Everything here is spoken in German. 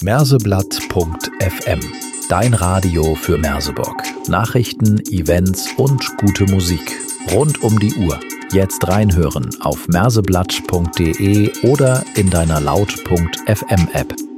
Merseblatt.fm. Dein Radio für Merseburg. Nachrichten, Events und gute Musik. Rund um die Uhr. Jetzt reinhören auf merseblatt.de oder in deiner Laut.fm App.